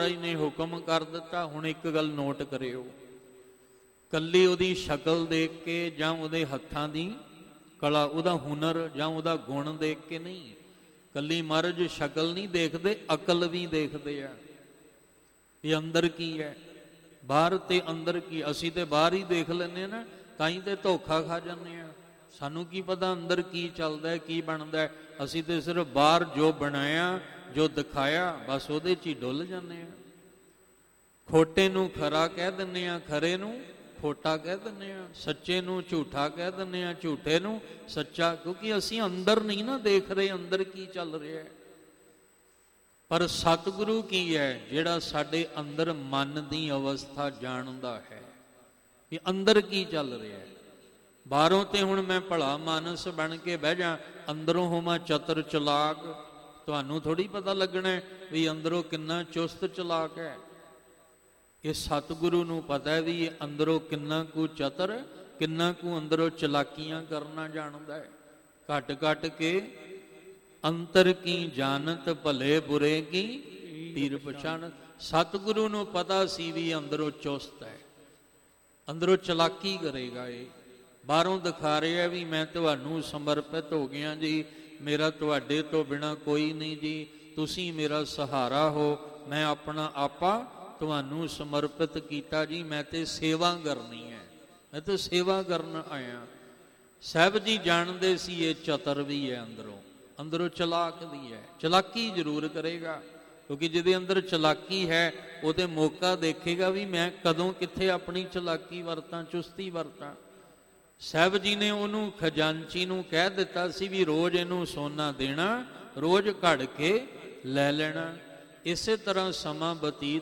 ਜੀ ਨੇ ਹੁਕਮ ਕਰ ਦਿੱਤਾ। ਹੁਣ ਇੱਕ ਗੱਲ ਨੋਟ ਕਰਿਓ, ਕੱਲੀ ਉਹਦੀ ਸ਼ਕਲ ਦੇਖ ਕੇ ਜਾਂ ਉਹਦੇ ਹੱਥਾਂ ਦੀ ਕਲਾ, ਉਹਦਾ ਹੁਨਰ ਜਾਂ ਉਹਦਾ ਗੁਣ ਦੇਖ ਕੇ ਨਹੀਂ। ਕੱਲੀ ਮਹਾਰਾਜ ਸ਼ਕਲ ਨਹੀਂ ਦੇਖਦੇ, ਅਕਲ ਵੀ ਦੇਖਦੇ ਆ ਵੀ ਅੰਦਰ ਕੀ ਹੈ, ਬਾਹਰ ਤੇ ਅੰਦਰ ਕੀ। ਅਸੀਂ ਤੇ ਬਾਹਰ ਹੀ ਦੇਖ ਲੈਂਦੇ ਹਾਂ ਨਾ, ਤਾਂ ਹੀ ਤੇ ਧੋਖਾ ਖਾ ਜਾਂਦੇ ਹਾਂ। ਸਾਨੂੰ ਕੀ ਪਤਾ ਅੰਦਰ ਕੀ ਚੱਲਦਾ, ਕੀ ਬਣਦਾ। ਅਸੀਂ ਤੇ ਸਿਰਫ ਬਾਹਰ ਜੋ ਬਣਾਇਆ, ਜੋ ਦਿਖਾਇਆ, ਬਸ ਉਹਦੇ 'ਚ ਹੀ ਡੁੱਲ ਜਾਂਦੇ ਹਾਂ। ਖੋਟੇ ਨੂੰ ਖਰਾ ਕਹਿ ਦਿੰਦੇ ਹਾਂ, ਖਰੇ ਨੂੰ ਖੋਟਾ ਕਹਿ ਦਿੰਦੇ ਹਾਂ, ਸੱਚੇ ਨੂੰ ਝੂਠਾ ਕਹਿ ਦਿੰਦੇ ਹਾਂ, ਝੂਠੇ ਨੂੰ ਸੱਚਾ, ਕਿਉਂਕਿ ਅਸੀਂ ਅੰਦਰ ਨਹੀਂ ਨਾ ਦੇਖ ਰਹੇ ਅੰਦਰ ਕੀ ਚੱਲ ਰਿਹਾ। ਪਰ ਸਤਿਗੁਰੂ ਕੀ ਹੈ, ਜਿਹੜਾ ਸਾਡੇ ਅੰਦਰ ਮਨ ਦੀ ਅਵਸਥਾ ਜਾਣਦਾ ਹੈ ਕਿ ਅੰਦਰ ਕੀ ਚੱਲ ਰਿਹਾ। ਬਾਹਰੋਂ ਤੇ ਹੁਣ ਮੈਂ ਭਲਾ ਮਾਨਸ ਬਣ ਕੇ ਬਹਿ ਜਾ, ਅੰਦਰੋਂ ਹੋਵਾਂ ਚਤਰ ਚਲਾਕ, ਤੁਹਾਨੂੰ ਥੋੜ੍ਹੀ ਪਤਾ ਲੱਗਣਾ ਵੀ ਅੰਦਰੋਂ ਕਿੰਨਾ ਚੁਸਤ ਚਲਾਕ ਹੈ। ਇਹ ਸਤਿਗੁਰੂ ਨੂੰ ਪਤਾ ਹੈ ਵੀ ਇਹ ਅੰਦਰੋਂ ਕਿੰਨਾ ਕੁ ਚਤਰ, ਕਿੰਨਾ ਕੁ ਅੰਦਰੋਂ ਚਲਾਕੀਆਂ ਕਰਨਾ ਜਾਣਦਾ ਹੈ। ਘਟ ਘਟ ਕੇ ਅੰਤਰ ਕੀ ਜਾਣਤ, ਭਲੇ ਬੁਰੇ ਕੀ ਤੀਰ ਪਛਾਣ। ਸਤਿਗੁਰੂ ਨੂੰ ਪਤਾ ਸੀ ਵੀ ਅੰਦਰੋਂ ਚੁਸਤ ਹੈ, ਅੰਦਰੋਂ ਚਲਾਕੀ ਕਰੇਗਾ। ਇਹ ਬਾਹਰੋਂ ਦਿਖਾ ਰਿਹਾ ਵੀ ਮੈਂ ਤੁਹਾਨੂੰ ਸਮਰਪਿਤ ਹੋ ਗਿਆ ਜੀ, ਮੇਰਾ ਤੁਹਾਡੇ ਤੋਂ ਬਿਨਾਂ ਕੋਈ ਨਹੀਂ ਜੀ, ਤੁਸੀਂ ਮੇਰਾ ਸਹਾਰਾ ਹੋ, ਮੈਂ ਆਪਣਾ ਆਪਾ ਤੁਹਾਨੂੰ ਸਮਰਪਿਤ ਕੀਤਾ ਜੀ, ਮੈਂ ਤੇ ਸੇਵਾ ਕਰਨੀ ਹੈ, ਮੈਂ ਤੇ ਸੇਵਾ ਕਰਨ ਆਇਆ। ਸਾਹਿਬ ਜੀ ਜਾਣਦੇ ਸੀ ਇਹ ਚਤਰ ਵੀ ਹੈ, ਅੰਦਰੋਂ ਅੰਦਰੋਂ ਚਲਾਕ ਵੀ ਹੈ। ਚਲਾਕੀ ਜ਼ਰੂਰ ਕਰੇਗਾ, ਕਿਉਂਕਿ ਜਿਹਦੇ ਅੰਦਰ ਚਲਾਕੀ ਹੈ ਉਹ ਤੇ ਮੌਕਾ ਦੇਖੇਗਾ ਵੀ ਮੈਂ ਕਦੋਂ ਕਿੱਥੇ ਆਪਣੀ ਚਲਾਕੀ ਵਰਤਾਂ, ਚੁਸਤੀ ਵਰਤਾਂ। ਸਾਹਿਬ ਜੀ ਨੇ ਉਹਨੂੰ ਖਜ਼ਾਨਚੀ ਨੂੰ ਕਹਿ ਦਿੱਤਾ ਸੀ ਵੀ ਰੋਜ਼ ਇਹਨੂੰ ਸੋਨਾ ਦੇਣਾ, ਰੋਜ਼ ਘੜ ਕੇ ਲੈ ਲੈਣਾ। ਇਸੇ ਤਰ੍ਹਾਂ ਸਮਾਂ ਬਤੀਤ